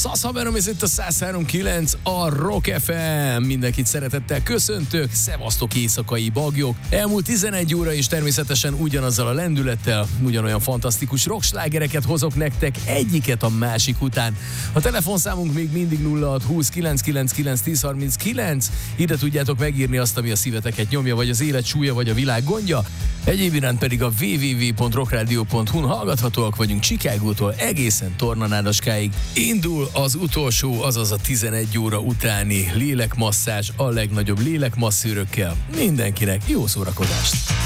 Szaszaverom, ez itt a 103.9, a Rock FM. Mindenkit szeretettel köszöntök, szevasztok éjszakai baglyok. Elmúlt 11 óra és természetesen ugyanazzal a lendülettel, ugyanolyan fantasztikus rockslágereket hozok nektek, egyiket a másik után. A telefonszámunk még mindig 0620 999 1039. Ide tudjátok megírni azt, ami a szíveteket nyomja, vagy az élet súlya, vagy a világ gondja. Egyéb iránt pedig a www.rockradio.hu-n hallgathatóak vagyunk Chicagótól egészen Tornanádaskáig. Indul az utolsó, azaz a 11 óra utáni lélekmasszázs a legnagyobb lélekmasszőrökkel. Mindenkinek jó szórakozást!